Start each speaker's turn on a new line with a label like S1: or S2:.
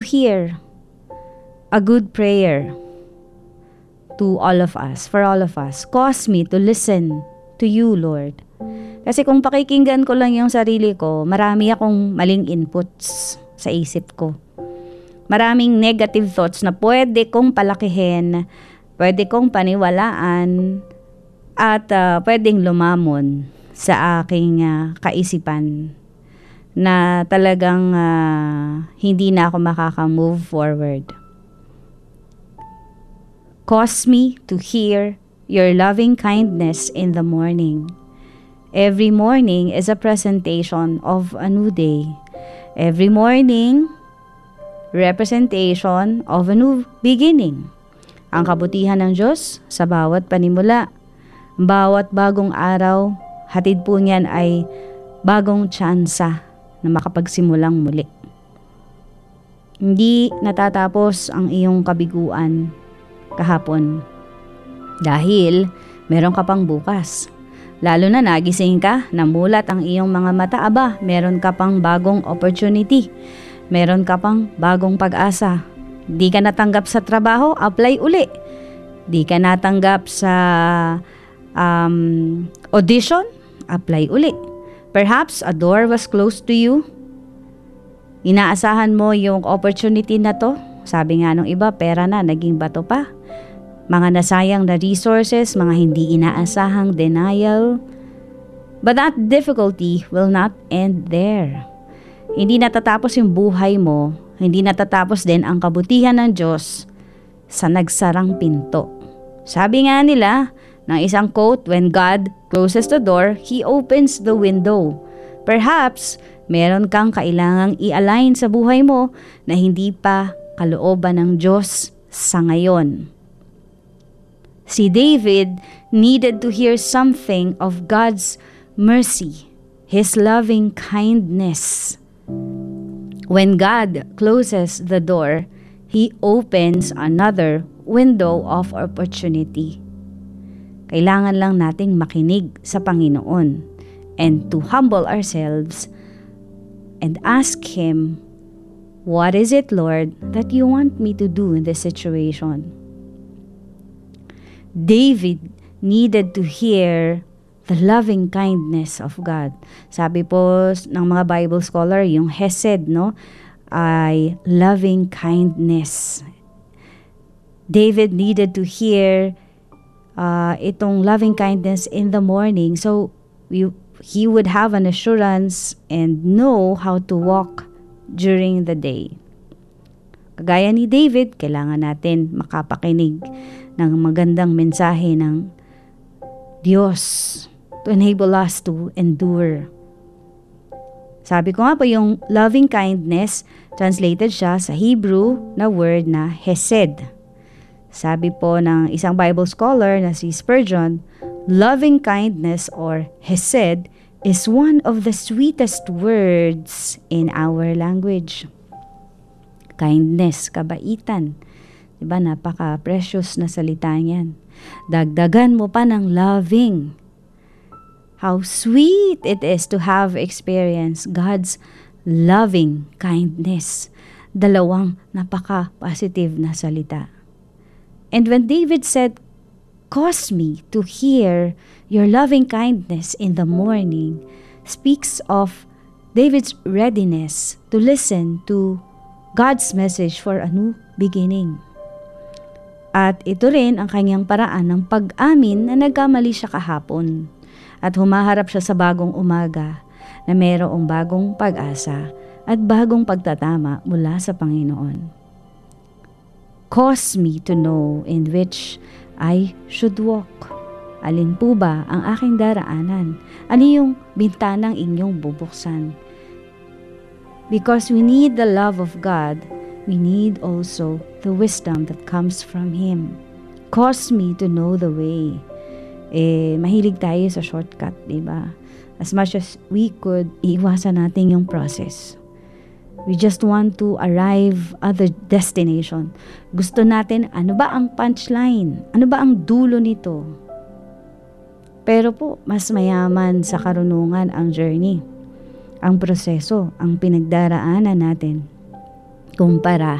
S1: hear a good prayer to all of us, for all of us. Cause me to listen to you, Lord. Kasi kung pakikinggan ko lang yung sarili ko, marami akong maling inputs sa isip ko. Maraming negative thoughts na pwede kong palakihin, pwede kong paniwalaan, at pwedeng lumamon sa aking kaisipan na talagang hindi na ako makaka-move forward. Cause me to hear your loving kindness in the morning. Every morning is a presentation of a new day. Every morning, representation of a new beginning. Ang kabutihan ng Diyos sa bawat panimula. Bawat bagong araw, hatid po niyan ay bagong tsansa na makapagsimulang muli. Hindi natatapos ang iyong kabiguan kahapon dahil meron ka pang bukas. Lalo na nagising ka, namulat ang iyong mga mata, meron ka pang bagong opportunity. Meron ka pang bagong pag-asa. Di ka natanggap sa trabaho, apply uli. Di ka natanggap sa audition, apply uli. Perhaps a door was closed to you. Inaasahan mo yung opportunity na to. Sabi nga nung iba, pera na, naging bato pa. Mga nasayang na resources, mga hindi inaasahang denial. But that difficulty will not end there. Hindi natatapos yung buhay mo, hindi natatapos din ang kabutihan ng Diyos sa nagsarang pinto. Sabi nga nila, ng isang quote, when God closes the door, He opens the window. Perhaps, meron kang kailangang i-align sa buhay mo na hindi pa kalooban ng Diyos sa ngayon. Si David needed to hear something of God's mercy, His loving kindness. When God closes the door, He opens another window of opportunity. Kailangan lang nating makinig sa Panginoon and to humble ourselves and ask Him, what is it, Lord, that you want me to do in this situation? David needed to hear the loving kindness of God. Sabi po ng mga Bible scholar, yung Hesed, no, ay loving kindness. David needed to hear itong loving kindness in the morning, so he would have an assurance and know how to walk during the day. Kagaya ni David, kailangan natin makapakinig ng magandang mensahe ng Diyos to enable us to endure. Sabi ko nga po, yung loving kindness, translated siya sa Hebrew na word na Hesed. Sabi po ng isang Bible scholar na si Spurgeon, loving kindness or Hesed is one of the sweetest words in our language. Kindness, kabaitan. Diba, napaka-precious na salita niyan. Dagdagan mo pa ng loving. How sweet it is to have experienced God's loving kindness. Dalawang napaka-positive na salita. And when David said, cause me to hear your loving kindness in the morning, speaks of David's readiness to listen to God's message for a new beginning. At ito rin ang kanyang paraan ng pag-amin na nagkamali siya kahapon at humaharap siya sa bagong umaga na mayroong bagong pag-asa at bagong pagtatama mula sa Panginoon. Cause me to know in which I should walk. Alin po ba ang aking daraanan? Ano yung bintanang inyong bubuksan? Because we need the love of God, we need also the wisdom that comes from Him. Cause me to know the way. Mahilig tayo sa shortcut, diba? As much as we could, iiwasan natin yung process. We just want to arrive at the destination. Gusto natin, ano ba ang punchline? Ano ba ang dulo nito? Pero po, mas mayaman sa karunungan ang journey, ang proseso, ang pinagdaraanan natin kumpara